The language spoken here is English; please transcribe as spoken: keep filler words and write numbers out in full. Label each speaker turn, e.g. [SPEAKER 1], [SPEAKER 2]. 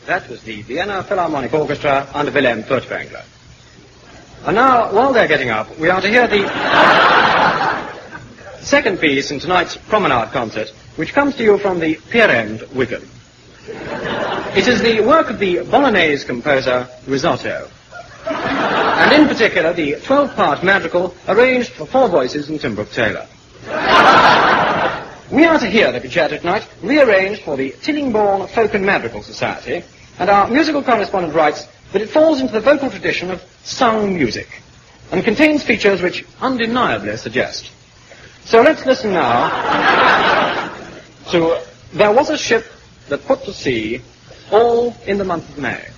[SPEAKER 1] That was the Vienna Philharmonic Orchestra under Wilhelm Furtwängler. And now, while they're getting up, we are to hear the second piece in tonight's Promenade Concert, which comes to you from the Pier End, Wigan. It is the work of the Bolognese composer Risotto, and in particular the twelve-part madrigal arranged for four voices in Tim Brooke Taylor. We are to hear the concerto tonight rearranged for the Tillingbourne Folk and Madrigal Society, and our musical correspondent writes that it falls into the vocal tradition of sung music and contains features which undeniably suggest. So let's listen now to There Was a Ship That Put to Sea, all in the month of May.